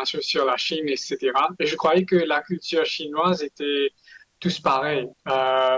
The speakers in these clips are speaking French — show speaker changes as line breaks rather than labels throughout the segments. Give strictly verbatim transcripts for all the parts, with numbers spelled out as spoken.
informations sur la Chine, et cetera. Et je croyais que la culture chinoise était tous pareils. Euh,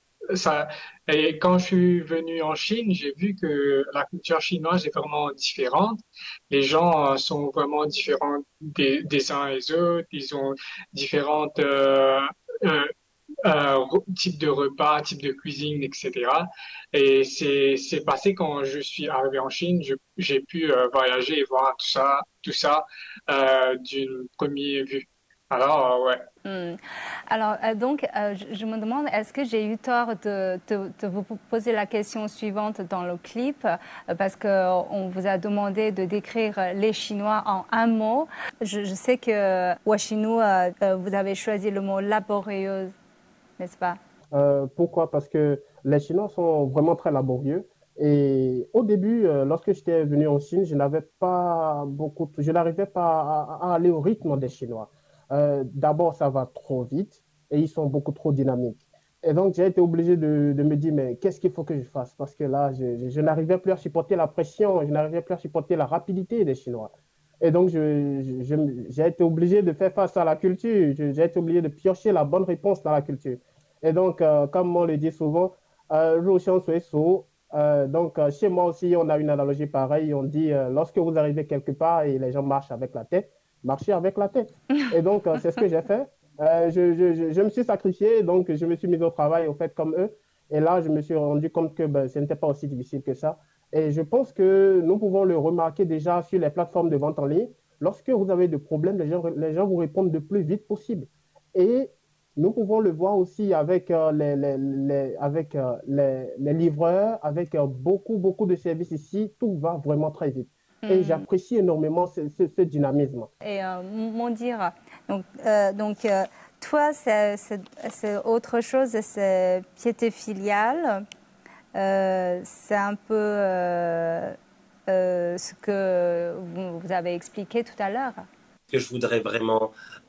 ça, et quand je suis venu en Chine, j'ai vu que la culture chinoise est vraiment différente. Les gens euh, sont vraiment différents des, des uns et des autres. Ils ont différentes euh, euh, euh, re- types de repas, types de cuisine, et cetera. Et c'est c'est passé quand je suis arrivé en Chine. Je- J'ai pu euh, voyager et voir tout ça, tout ça euh, d'une première vue. Alors euh, ouais.
Hmm. Alors, euh, donc, euh, je, je me demande, est-ce que j'ai eu tort de, de- de vous poser la question suivante dans le clip, euh, parce qu'on vous a demandé de décrire les Chinois en un mot. Je, je sais que Washinu, euh, euh, vous avez choisi le mot laborieuse, n'est-ce pas?
Euh, pourquoi? Parce que les Chinois sont vraiment très laborieux. Et au début, euh, lorsque j'étais venu en Chine, je n'avais pas beaucoup, je n'arrivais pas à, à aller au rythme des Chinois. Euh, d'abord, ça va trop vite et ils sont beaucoup trop dynamiques. Et donc, j'ai été obligé de, de me dire, mais qu'est-ce qu'il faut que je fasse? Parce que là, je, je- je n'arrivais plus à supporter la pression, je n'arrivais plus à supporter la rapidité des Chinois. Et donc, je, je- je- j'ai été obligé de faire face à la culture, Je- j'ai été obligé de piocher la bonne réponse dans la culture. Et donc, euh, comme on le dit souvent, euh, Roshan Sueso, euh, donc euh, chez moi aussi, on a une analogie pareille. On dit, euh, lorsque vous arrivez quelque part et les gens marchent avec la tête, marchez avec la tête. Et donc, euh, c'est ce que j'ai fait. Euh, je, je, je, je me suis sacrifié, donc je me suis mis au travail, au fait, comme eux. Et là, je me suis rendu compte que ben, ce n'était pas aussi difficile que ça. Et je pense que nous pouvons le remarquer déjà sur les plateformes de vente en ligne. Lorsque vous avez des problèmes, les gens, les gens vous répondent le plus vite possible. Et nous pouvons le voir aussi avec, euh, les, les, les- avec euh, les, les livreurs, avec euh, beaucoup, beaucoup de services ici. Tout va vraiment très vite. Et
Hmm.
j'apprécie énormément ce, ce- ce dynamisme.
Et euh, mon dire, donc, euh, donc euh, toi, c'est c'est- c'est autre chose, c'est piété filiale. Euh, c'est un peu euh, euh, ce que vous, vous avez expliqué tout à l'heure.
Que je voudrais vraiment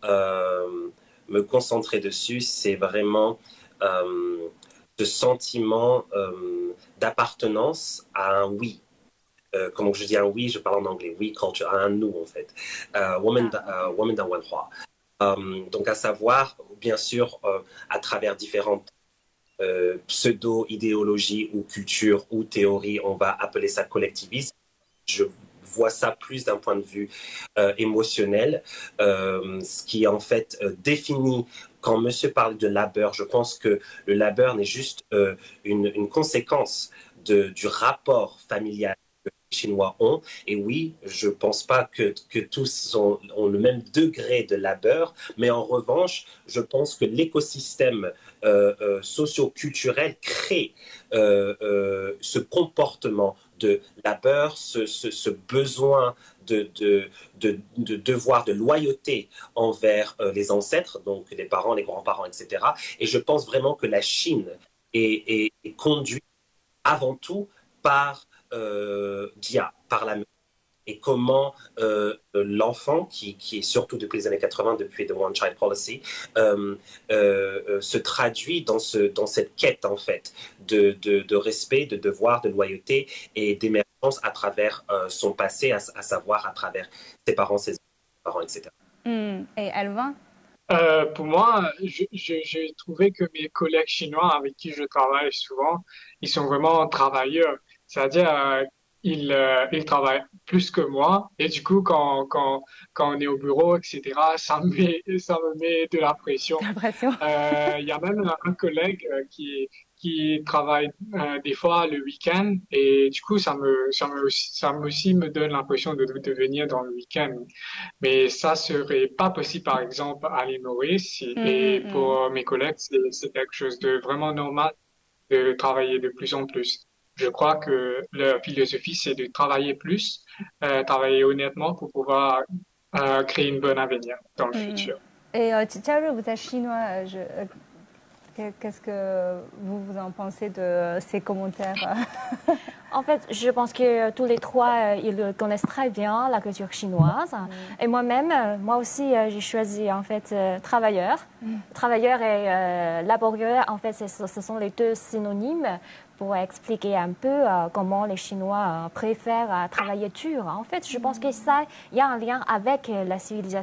euh, me concentrer dessus, c'est vraiment euh, ce sentiment euh, d'appartenance à un oui. Euh, comme je dis un oui, je parle en anglais, oui culture, à un nous en fait. Euh, woman,
Ah,
euh,
ok.
woman dans Wenhua. Euh, donc à savoir, bien sûr, euh, à travers différentes euh, pseudo-idéologies ou cultures ou théories, on va appeler ça collectivisme. Je vois ça plus d'un point de vue euh, émotionnel, euh, ce qui en fait euh, définit, quand monsieur parle de labeur, je pense que le labeur n'est juste euh, une, une conséquence de, du rapport familial que les Chinois ont. Et oui, je pense pas que, que tous ont, ont le même degré de labeur, mais en revanche, je pense que l'écosystème euh, euh, socio-culturel crée euh, euh, ce comportement de labeur, ce, ce, ce besoin de, de, de, de, devoir de loyauté envers euh, les ancêtres, donc les parents, les grands-parents, et cetera. Et je pense vraiment que la Chine est, est, est conduite avant tout par euh, Dia, par la et comment euh, l'enfant, qui, qui est surtout depuis les années quatre-vingts, depuis The One Child Policy, euh, euh, euh, se traduit dans, ce, dans cette quête, en fait, de, de, de respect, de devoir, de loyauté et d'émergence à travers euh, son passé, à, à savoir à travers ses parents, ses parents, et cetera.
Hmm. Et Elvin?
Euh, pour moi, je- je- j'ai trouvé que mes collègues chinois avec qui je travaille souvent, ils sont vraiment travailleurs. C'est-à-dire, euh, ils, euh, ils travaillent plus que moi. Et du coup, quand, quand, quand on est au bureau, et cetera, ça me met, ça me met de la pression.
J'ai l'impression.
Euh, Il y a même un, un collègue euh, qui, qui travaille euh, des fois le week-end et du coup, ça me, ça me, ça me aussi me donne l'impression de, de venir dans le week-end. Mais ça serait pas possible, par exemple, à l'île Maurice.
Hmm,
Et
hmm.
pour mes collègues, c'est c'est quelque chose de vraiment normal de travailler de plus en plus. Je crois que leur philosophie, c'est de travailler plus, euh, travailler honnêtement pour pouvoir euh, créer une bonne avenir dans le
Hmm.
futur.
Et euh, Tcharu, vous êtes chinois. euh, je- euh, que- Qu'est-ce que vous, vous en pensez de ces commentaires?
En fait, je pense que tous les trois, euh, ils connaissent très bien la culture chinoise.
Mm.
Et moi-même, euh, moi aussi, euh, j'ai choisi en fait euh, travailleur.
Mm.
Travailleur et euh, laborieux, en fait, c'est- ce sont les deux synonymes pour expliquer un peu euh, comment les Chinois euh, préfèrent euh, travailler dur. En fait, je pense que ça, il y a un lien avec euh, la civilisation.